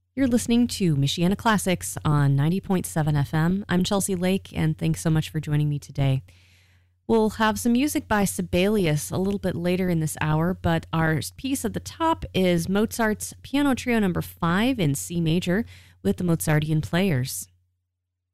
You're listening to Michiana Classics on 90.7 FM. I'm Chelsea Lake, and thanks so much for joining me today. We'll have some music by Sibelius a little bit later in this hour, but our piece at the top is Mozart's Piano Trio No. 5 in C major with the Mozartian Players.